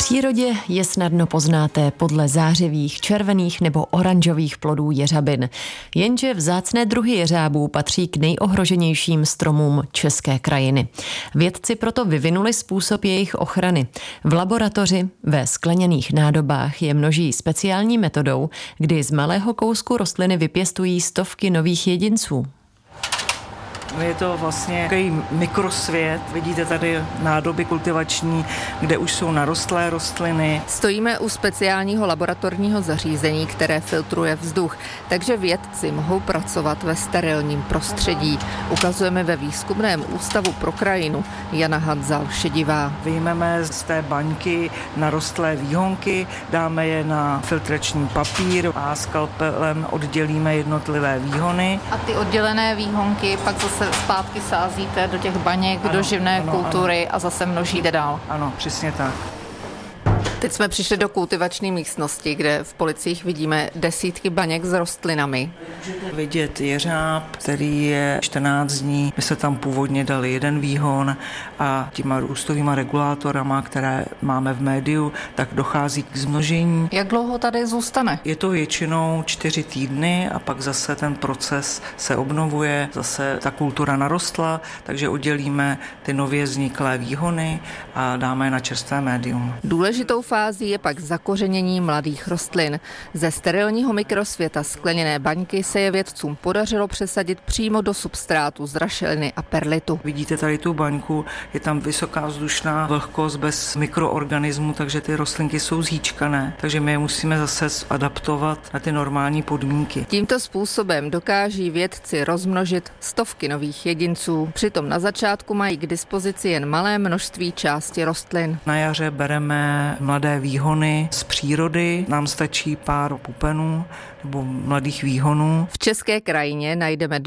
přírodě je snadno poznáte podle zářivých, červených nebo oranžových plodů jeřabin. Jenže vzácné druhy jeřábů patří k nejohroženějším stromům české krajiny. Vědci proto vyvinuli způsob jejich ochrany. V laboratoři ve skleněných nádobách je množí speciální metodou, kdy z malého kousku rostliny vypěstují stovky nových jedinců. Je to vlastně takový mikrosvět. Vidíte tady nádoby kultivační, kde už jsou narostlé rostliny. Stojíme u speciálního laboratorního zařízení, které filtruje vzduch, takže vědci mohou pracovat ve sterilním prostředí. Ukazujeme ve výzkumném ústavu pro krajinu Jana Hanzal-Šedivá. Vyjmeme z té baňky narostlé výhonky, dáme je na filtrační papír a skalpelem oddělíme jednotlivé výhony. A ty oddělené výhonky pak zase zpátky sázíte do těch baněk, do živné kultury a zase množíte dál. Ano, přesně tak. Teď jsme přišli do kultivační místnosti, kde v policích vidíme desítky baněk s rostlinami. Vidět jeřáb, který je 14 dní. My se tam původně dali jeden výhon a těma růstovýma regulátorama, které máme v médiu, tak dochází k zmnožení. Jak dlouho tady zůstane? Je to většinou 4 týdny a pak zase ten proces se obnovuje, zase ta kultura narostla, takže oddělíme ty nově vzniklé výhony a dáme je na čerstvé médium. Důležitou fází je pak zakořenění mladých rostlin. Ze sterilního mikrosvěta skleněné baňky se je vědcům podařilo přesadit přímo do substrátu z rašeliny a perlitu. Vidíte tady tu baňku, je tam vysoká vzdušná vlhkost bez mikroorganismů, takže ty rostlinky jsou zhýčkané, takže my je musíme zase adaptovat na ty normální podmínky. Tímto způsobem dokáží vědci rozmnožit stovky nových jedinců. Přitom na začátku mají k dispozici jen malé množství části rostlin. Na jaře bereme mladé výhony z přírody, nám stačí pár pupenů nebo mladých výhonů. V české krajině najdeme